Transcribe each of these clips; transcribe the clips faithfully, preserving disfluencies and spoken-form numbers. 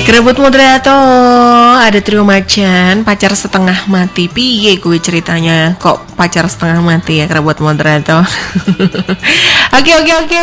Kerebut moderator, ada trio macan, pacar setengah mati. Piye gue ceritanya kok pacar setengah mati ya kerebut moderator. Oke oke oke.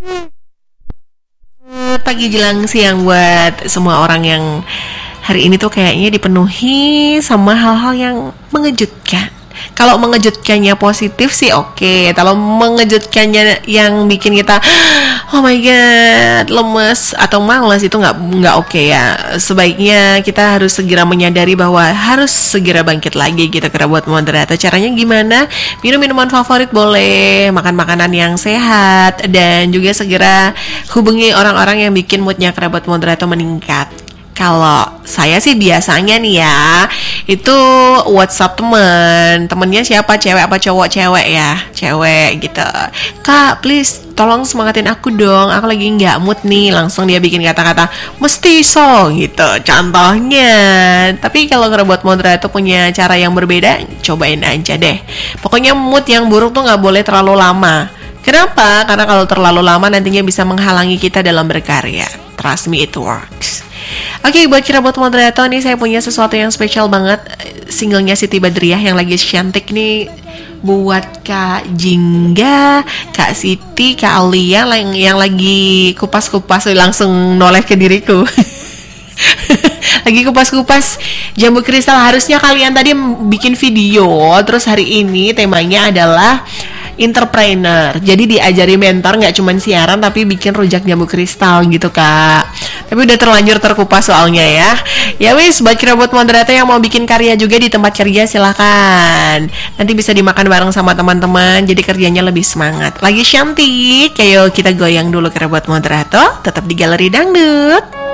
Pagi jelang siang buat semua orang yang hari ini tuh kayaknya dipenuhi sama hal-hal yang mengejutkan. Kalau mengejutkannya positif sih oke okay. Kalau mengejutkannya yang bikin kita oh my god lemes atau malas itu nggak nggak oke okay ya. Sebaiknya kita harus segera menyadari bahwa harus segera bangkit lagi gitu buat moderator. Caranya gimana? Minum minuman favorit boleh, makan makanan yang sehat, dan juga segera hubungi orang-orang yang bikin moodnya buat moderator meningkat. Kalau saya sih biasanya nih ya, itu WhatsApp temen, temennya siapa, cewek apa cowok? Cewek ya, cewek gitu. Kak, please tolong semangatin aku dong, aku lagi nggak mood nih. Langsung dia bikin kata-kata mesti so gitu, contohnya. Tapi kalau buat moderator punya cara yang berbeda, cobain aja deh. Pokoknya mood yang buruk tuh nggak boleh terlalu lama. Kenapa? Karena kalau terlalu lama nantinya bisa menghalangi kita dalam berkarya. Trust me, it works. Oke, okay, buat buat moderator nih saya punya sesuatu yang spesial banget. Singlenya Siti Badriah yang lagi cantik nih, buat Kak Jingga, Kak Siti, Kak Alia yang, yang lagi kupas-kupas langsung noleh ke diriku. Lagi kupas-kupas jambu kristal. Harusnya kalian tadi bikin video, terus hari ini temanya adalah entrepreneur. Jadi diajari mentor, nggak cuma siaran tapi bikin rujak jambu kristal gitu Kak. Tapi udah terlanjur terkupas soalnya ya. Ya wis, buat buat moderator yang mau bikin karya juga di tempat kerja silahkan. Nanti bisa dimakan bareng sama teman-teman, jadi kerjanya lebih semangat. Lagi cantik, ayo kita goyang dulu buat moderator. Tetap di Galeri Dangdut.